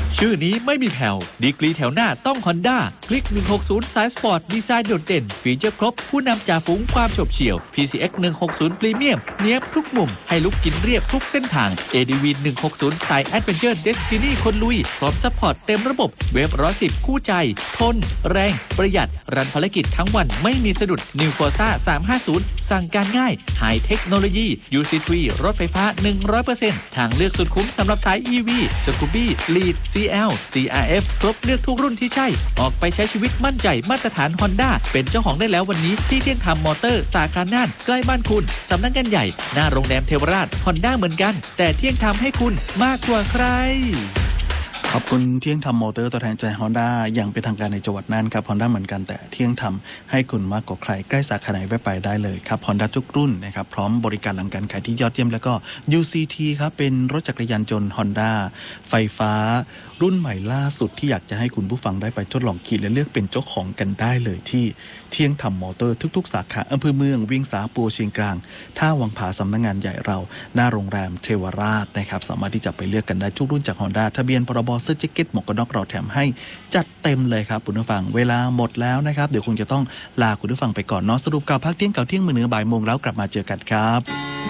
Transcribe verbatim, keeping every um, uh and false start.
ชื่อนี้ไม่มีแผ่วดีกรีแถวหน้าต้อง Honda คลิกหนึ่งหกศูนย์สายสปอร์ตดีไซน์โดดเด่นฟีเจอร์ครบผู้นำจ่าฝูงความฉบเฉี่ยว พี ซี เอ็กซ์ หนึ่งหกศูนย์ Premium เนียบทุกมุมให้ลุกกินเรียบทุกเส้นทาง เอ ดี วี หนึ่งหกศูนย์ สาย Adventure Destiny คนลุยพร้อมซัพพอร์ตเต็มระบบเว็บหนึ่งร้อยสิบคู่ใจทนแรงประหยัดรันภารกิจทั้งวันไม่มีสะดุด New Forza สามห้าศูนย์สั่งการง่ายไฮเทคโนโลยี ยู ซี ทรี รถไฟฟ้า หนึ่งร้อยเปอร์เซ็นต์ ทางเลือกสุดคุ้มสำหรับสาย อี วี Scoopy Lead ซี แอล ซี อาร์ เอฟ ครบเลือกทุกรุ่นที่ใช่ออกไปใช้ชีวิตมั่นใจมาตรฐาน Honda เป็นเจ้าของได้แล้ววันนี้ที่เที่ยงธรรมมอเตอร์สาขาน่านใกล้บ้านคุณสำนักงานใหญ่หน้าโรงแรมเทวราช Honda เหมือนกันแต่เที่ยงธรรมให้คุณมากกว่าใครขอบคุณเที่ยงธรรมมอเตอร์ตัวแทนใจ Honda อย่างเป็นทางการในจังหวัดน่านครับ Honda เหมือนกันแต่เที่ยงธรรมให้คุณมากกว่าใครใกล้สาขาไหนแวะไปได้เลยครับ Honda ทุกรุ่นนะครับพร้อมบริการหลังการขายที่ยอดเยี่ยมแล้วก็ ยู ซี ที ครับเป็นรถจักรยานยนต์ Honda ไฟฟ้ารุ่นใหม่ล่าสุดที่อยากจะให้คุณผู้ฟังได้ไปทดลองขี่และเลือกเป็นเจ้าของกันได้เลยที่เที่ยงธรรมมอเตอร์ทุกๆสาขาอำเภอเมืองเวียงสาปัวเชียงกลางท่าวังผาสำนักงานใหญ่เราหน้าโรงแรมเทวราชนะครับสามารถที่จะไปเลือกกันได้ทุกรุ่นจาก Honda ทะเบียนพรบเสื้อแจ็คเก็ตหมวกกันน็อกเราแถมให้จัดเต็มเลยครับคุณผู้ฟังเวลาหมดแล้วนะครับเดี๋ยวคงจะต้องลาคุณผู้ฟังไปก่อนเนาะสรุปข่าวภาคเที่ยงเก่าเที่ยงมื้อเหนือบ่ายโมงแล้วกลับมาเจอกันครับ